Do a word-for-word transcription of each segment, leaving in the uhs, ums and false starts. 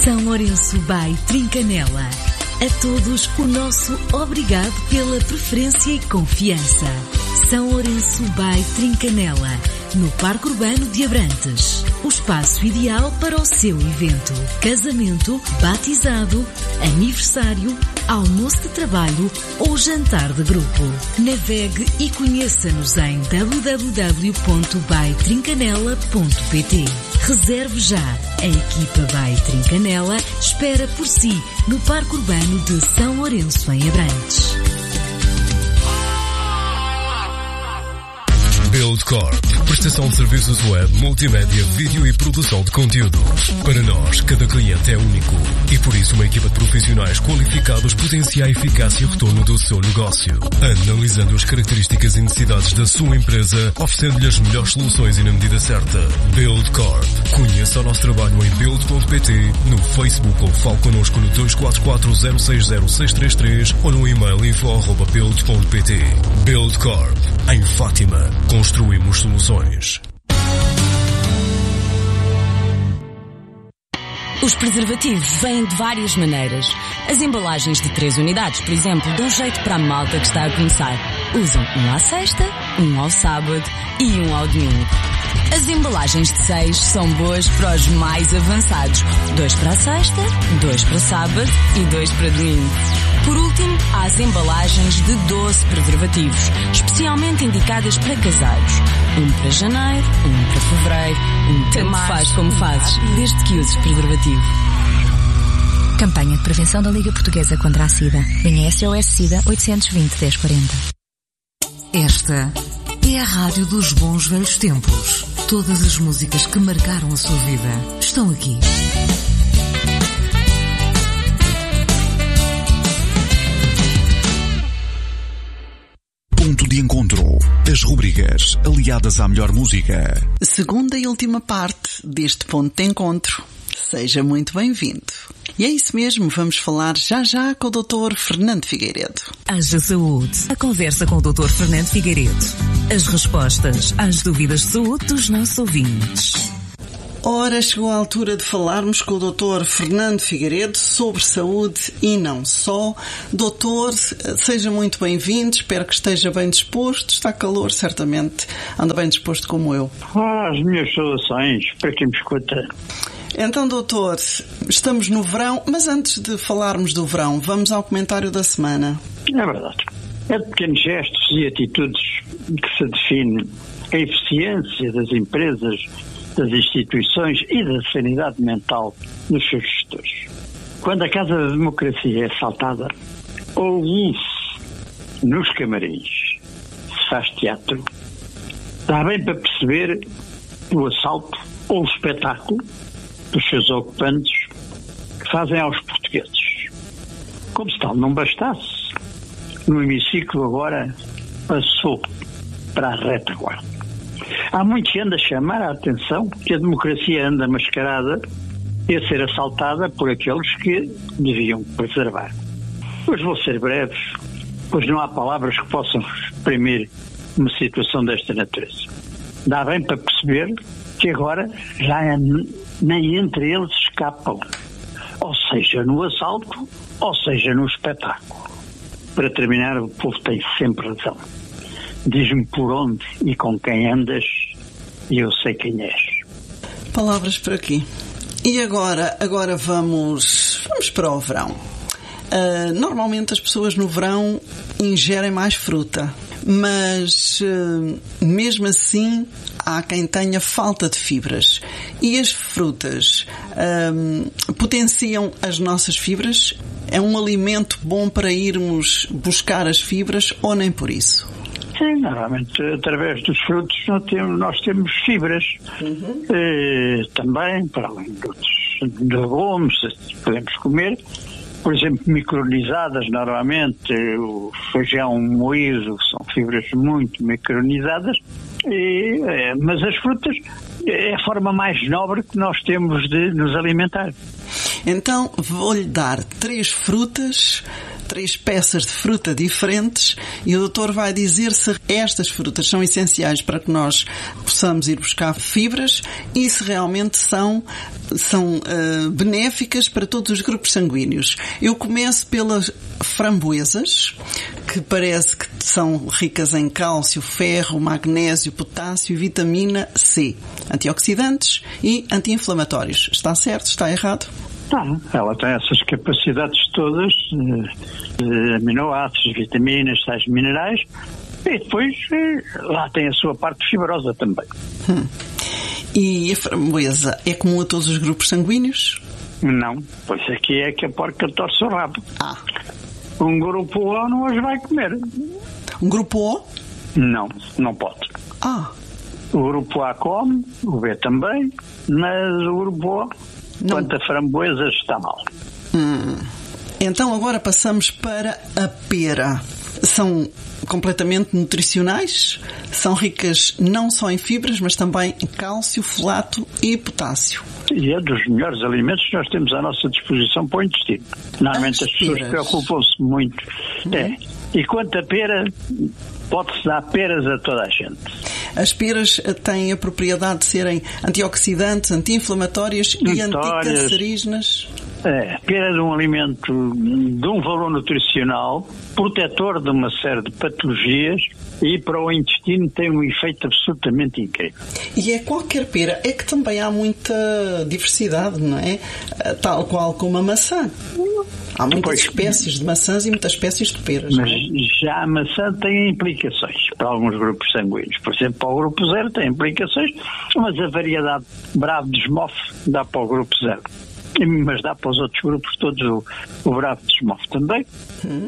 São Lourenço by Trincanela. A todos o nosso obrigado pela preferência e confiança. São Lourenço by Trincanela, no Parque Urbano de Abrantes. O espaço ideal para o seu evento. Casamento, batizado, aniversário, almoço de trabalho ou jantar de grupo. Navegue e conheça-nos em w w w ponto by trincanela ponto p t. Reserve já. A equipa by Trincanela espera por si no Parque Urbano de São Lourenço, em Abrantes. Buildcorp, prestação de serviços web, multimédia, vídeo e produção de conteúdo. Para nós, cada cliente é único e por isso uma equipa de profissionais qualificados potencia a eficácia e retorno do seu negócio. Analisando as características e necessidades da sua empresa, oferecendo-lhe as melhores soluções e na medida certa. Buildcorp. Conheça o nosso trabalho em build ponto p t, no Facebook ou fale connosco no dois quatro quatro zero seis zero seis três três ou no e-mail info arroba build ponto p t. Buildcorp. Em Fátima. Construímos soluções. Os preservativos vêm de várias maneiras. As embalagens de três unidades, por exemplo, dão jeito para a malta que está a começar. Usam um à sexta, um ao sábado e um ao domingo. As embalagens de seis são boas para os mais avançados. Dois para a sexta, dois para sábado e dois para domingo. Por último, há as embalagens de doze preservativos, especialmente indicadas para casados. Um para janeiro, um para fevereiro, um tanto faz como fazes, desde que uses preservativo. Campanha de Prevenção da Liga Portuguesa contra a SIDA. Linha S O S SIDA oitocentos e vinte, dez quarenta. Esta é a rádio dos bons velhos tempos. Todas as músicas que marcaram a sua vida estão aqui. Ponto de encontro. As rubricas aliadas à melhor música. Segunda e última parte deste ponto de encontro. Seja muito bem-vindo. E é isso mesmo, vamos falar já já com o doutor Fernando Figueiredo. Haja Saúde. A conversa com o doutor Fernando Figueiredo. As respostas às dúvidas de saúde dos nossos ouvintes. Ora, chegou a altura de falarmos com o doutor Fernando Figueiredo sobre saúde e não só. Doutor, seja muito bem-vindo, espero que esteja bem disposto. Está calor, certamente. Anda bem disposto como eu. Ah, as minhas saudações para quem me escuta. Então, doutor, estamos no verão, mas antes de falarmos do verão, vamos ao comentário da semana. É verdade. É de pequenos gestos e atitudes que se define a eficiência das empresas, das instituições e da sanidade mental dos seus gestores. Quando a Casa da Democracia é assaltada, ouve-se nos camarins, se faz teatro. Dá bem para perceber o assalto ou o espetáculo dos seus ocupantes que fazem aos portugueses. Como se tal não bastasse, no hemiciclo agora passou para a retaguarda. Há muito que anda a chamar a atenção que a democracia anda mascarada e a ser assaltada por aqueles que deviam preservar. Pois vou ser breve, pois não há palavras que possam exprimir uma situação desta natureza. Dá bem para perceber que agora já é, nem entre eles escapam, ou seja no assalto, ou seja no espetáculo. Para terminar, o povo tem sempre razão. Diz-me por onde e com quem andas e eu sei quem és. Palavras por aqui. E agora, agora vamos, vamos para o verão. Uh, normalmente as pessoas no verão ingerem mais fruta, mas uh, mesmo assim há quem tenha falta de fibras. E as frutas uh, potenciam as nossas fibras? É um alimento bom para irmos buscar as fibras ou nem por isso? Sim, normalmente através dos frutos nós temos, nós temos fibras. Uhum. Eh, também, para além de outros legumes, podemos comer. Por exemplo, micronizadas, normalmente, o feijão moído, são fibras muito micronizadas, e, é, mas as frutas é a forma mais nobre que nós temos de nos alimentar. Então, vou-lhe dar três frutas três peças de fruta diferentes e o doutor vai dizer se estas frutas são essenciais para que nós possamos ir buscar fibras e se realmente são, são uh, benéficas para todos os grupos sanguíneos. Eu começo pelas framboesas, que parece que são ricas em cálcio, ferro, magnésio, potássio e vitamina C, antioxidantes e anti-inflamatórios. Está certo? Está errado? Não, ela tem essas capacidades todas de aminoácidos, vitaminas, sais minerais e depois lá tem a sua parte fibrosa também. Hum. E a framboesa é comum a todos os grupos sanguíneos? Não, pois aqui é que a porca torce o rabo. Ah. Um grupo O não as vai comer. Um grupo O? Não, não pode. Ah. O grupo A come, o B também, mas o grupo O, não. Quanto a framboesas, está mal. Hum. Então agora passamos para a pera. São completamente nutricionais, são ricas não só em fibras, mas também em cálcio, folato e potássio. E é dos melhores alimentos que nós temos à nossa disposição para o intestino. Normalmente as, as pessoas preocupam-se muito. Uhum. É. E quanto a pera, pode-se dar peras a toda a gente. As peras têm a propriedade de serem antioxidantes, anti-inflamatórias e anticancerígenas. É, pera é um alimento de um valor nutricional, protetor de uma série de patologias e para o intestino tem um efeito absolutamente incrível. E é qualquer pera, é que também há muita diversidade, não é? Tal qual como a maçã. Há muitas pois, espécies de maçãs e muitas espécies de peras. Mas não é? Já a maçã tem implicações para alguns grupos sanguíneos. Por exemplo, para o grupo zero tem implicações, mas a variedade Bravo de Esmofe dá para o grupo zero. Mas dá para os outros grupos todos o, o Bravo de Esmofe também. Hum.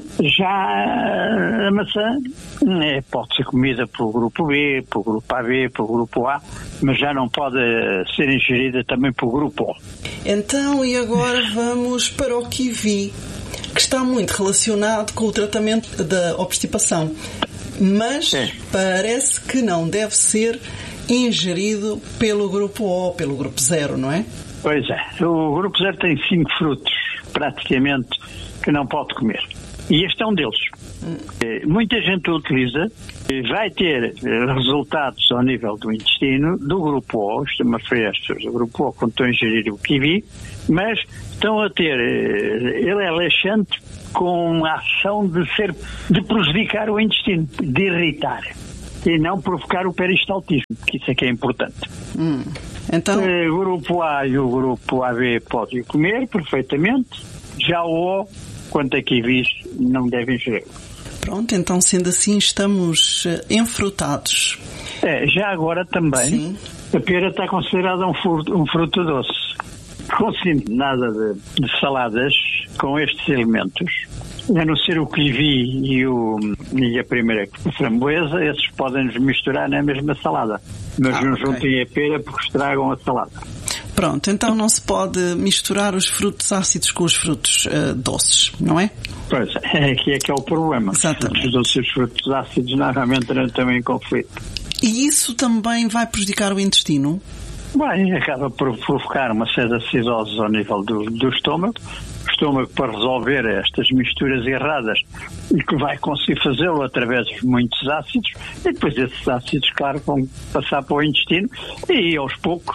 Já a maçã é, pode ser comida pelo grupo B, pelo grupo A B, pelo grupo A, mas já não pode ser ingerida também pelo grupo O. Então, e agora vamos para o kiwi, que está muito relacionado com o tratamento da obstipação, mas é. Parece que não deve ser ingerido pelo grupo O, pelo grupo zero, não é? Pois é, o grupo zero tem cinco frutos, praticamente, que não pode comer. E este é um deles. Hum. Muita gente o utiliza, vai ter resultados ao nível do intestino, do grupo O, estou-me a referir às pessoas do grupo O, quando estão a ingerir o kiwi, mas estão a ter, ele é laxante com a ação de ser, de prejudicar o intestino, de irritar. E não provocar o peristaltismo, que isso é que é importante. Hum. Então... O grupo A e o grupo A B podem comer perfeitamente, já o O, quanto a kiwis, não devem gerir. Pronto, então sendo assim estamos enfrutados. É, já agora também, sim. A pera está considerada um fruto, um fruto doce. Consigo nada de, de saladas com estes elementos. A não ser o kiwi e, o, e a primeira framboesa, esses podem-nos misturar na mesma salada. Mas ah, não okay. juntem a pera porque estragam a salada. Pronto, então não se pode misturar os frutos ácidos com os frutos uh, doces, não é? Pois é, aqui é que é o problema. Exatamente. Os doces e os frutos ácidos normalmente entram em conflito. E isso também vai prejudicar o intestino? Bem, acaba por provocar uma série de acidoses ao nível do, do estômago. O estômago, para resolver estas misturas erradas, e que vai conseguir fazê-lo através de muitos ácidos, e depois esses ácidos, claro, vão passar para o intestino e aos poucos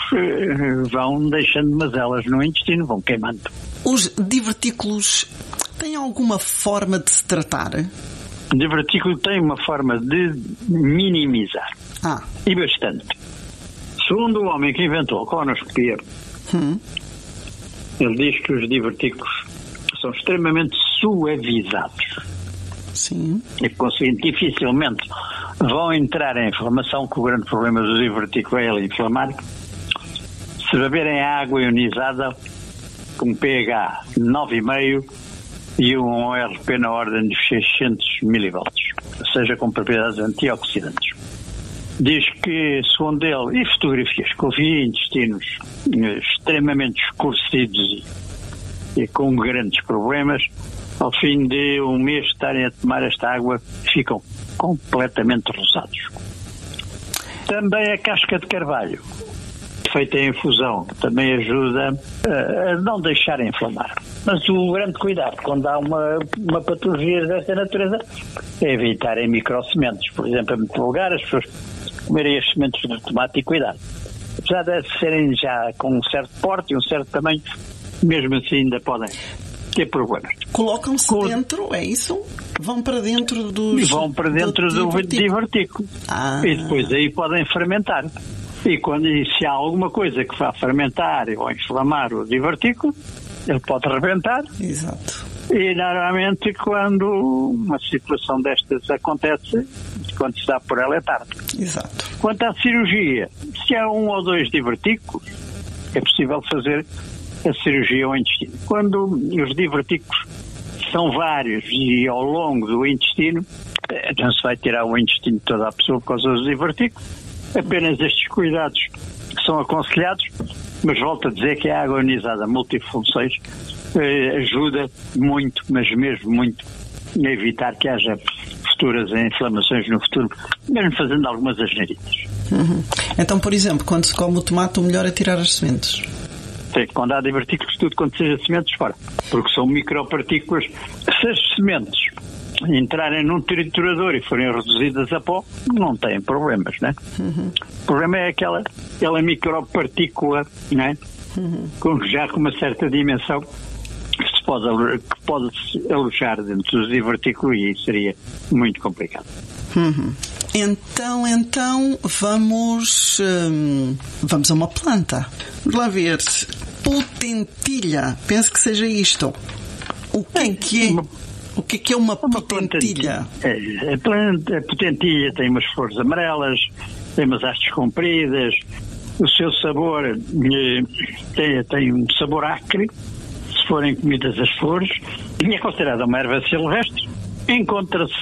vão deixando mazelas no intestino, vão queimando. Os divertículos têm alguma forma de se tratar? O divertículo tem uma forma de minimizar. Ah. E bastante. Segundo o homem que inventou a colonoscopia, hum. ele diz que os divertículos são extremamente suavizados. Sim. E, conseguinte, dificilmente vão entrar em inflamação, que o grande problema do divertículo é ele inflamar. Se beberem água ionizada com pH nove vírgula cinco e um O R P na ordem de seiscentos milivolts, ou seja, com propriedades antioxidantes. Diz que, segundo ele, e fotografias que eu vi, intestinos extremamente escurecidos e, e com grandes problemas, ao fim de um mês de estarem a tomar esta água, ficam completamente rosados. Também a casca de carvalho, feita em infusão, também ajuda a, a não deixar inflamar. Mas o grande cuidado quando há uma, uma patologia desta natureza é evitar em microsementes. Por exemplo, em muito lugar as pessoas comerem as sementes de tomate e cuidado. Apesar de serem já com um certo porte e um certo tamanho, mesmo assim ainda podem ter problemas. Colocam-se Com... dentro, é isso? Vão para dentro dos... Vão para dentro do, do divertículo. Ah. E depois aí podem fermentar. E quando e se há alguma coisa que vá fermentar ou inflamar o divertículo, ele pode rebentar. Exato. E normalmente quando uma situação destas acontece, quando se dá por ela é tarde. Exato. Quanto à cirurgia, se há um ou dois divertículos, é possível fazer a cirurgia ao intestino. Quando os divertículos são vários e ao longo do intestino, então se vai tirar o intestino de toda a pessoa por causa dos divertículos. Apenas estes cuidados que são aconselhados, mas volto a dizer que a agonizada multifunções eh, ajuda muito, mas mesmo muito, a evitar que haja futuras inflamações no futuro, mesmo fazendo algumas asneiritas. Uhum. Então, por exemplo, quando se come o tomate, o melhor é tirar as sementes? Sim, quando há divertículos, tudo quando seja sementes, fora. Porque são micropartículas. Se as sementes entrarem num triturador e forem reduzidas a pó, não têm problemas, né? Uhum. O problema é aquela, aquela micropartícula, né? Uhum. Com, já com uma certa dimensão, que se pode, que pode alojar dentro dos divertículos, e isso seria muito complicado. Uhum. Então, então, vamos, hum, vamos a uma planta. Vamos lá ver. Potentilha. Penso que seja isto. O que é que é? Uma, o que é que é uma, uma potentilha? É, a, planta, a potentilha tem umas flores amarelas, tem umas hastes compridas, o seu sabor eh, tem, tem um sabor acre, se forem comidas as flores, e é considerada uma erva silvestre. Encontra-se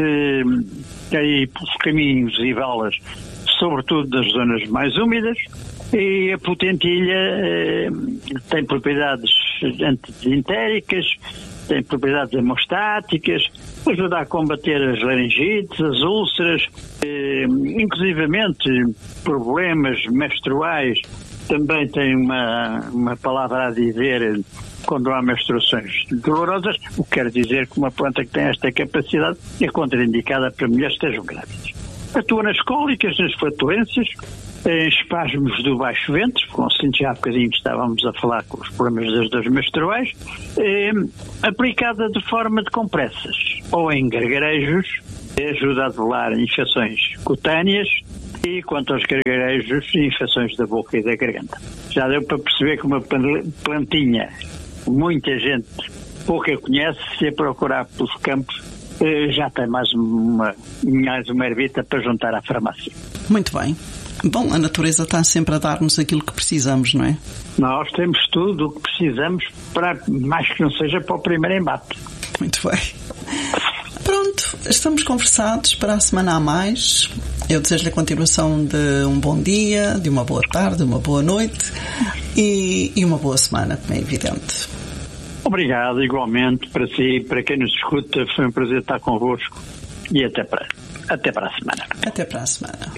aí pelos caminhos e valas, sobretudo das zonas mais úmidas, e a potentilha eh, tem propriedades antientéricas, tem propriedades hemostáticas, ajuda a combater as laringites, as úlceras, eh, inclusivamente problemas menstruais. Também tem uma, uma palavra a dizer quando há menstruações dolorosas, o que quer dizer que uma planta que tem esta capacidade é contraindicada para mulheres que estejam grávidas. Atua nas cólicas, nas flatulências, em espasmos do baixo ventre, consciente já há bocadinho que estávamos a falar com os problemas das dores menstruais, eh, aplicada de forma de compressas ou em gargarejos, ajuda a debelar infecções cutâneas e, quanto aos gargarejos, infecções da boca e da garganta. Já deu para perceber que uma plantinha muita gente pouca conhece, se a procurar pelos campos, eh, já tem mais uma, mais uma ervita para juntar à farmácia. Muito bem. Bom, a natureza está sempre a dar-nos aquilo que precisamos, não é? Nós temos tudo o que precisamos, para mais que não seja para o primeiro embate. Muito bem. Pronto, estamos conversados para a semana a mais. Eu desejo-lhe a continuação de um bom dia, de uma boa tarde, de uma boa noite e, e uma boa semana, como é evidente. Obrigado, igualmente, para si e para quem nos escuta. Foi um prazer estar convosco e até para, até para a semana. Até para a semana.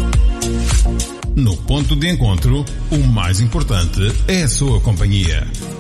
No ponto de encontro, o mais importante é a sua companhia.